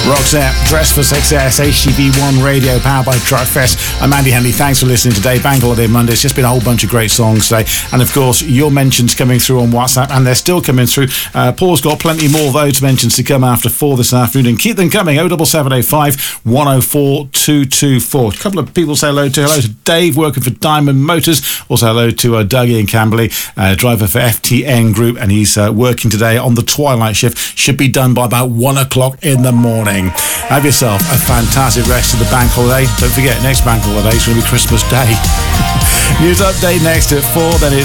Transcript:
Roxette, Dress for Success, HTV1 Radio, powered by Truckfest. I'm Andy Henley. Thanks for listening today. Bank Holiday Monday. It's just been a whole bunch of great songs today. And of course, your mentions coming through on WhatsApp, and they're still coming through. Paul's got plenty more of those mentions to come after 4 this afternoon, and keep them coming. 07785 104 224. A couple of people say hello to Dave, working for Diamond Motors. Also hello to Dougie in Camberley, driver for FTN Group, and he's working today on the twilight shift. Should be done by about 1 o'clock in the morning. Have yourself a fantastic rest of the bank holiday. Don't forget, next bank holiday is going to be Christmas Day. News update next at 4, then it's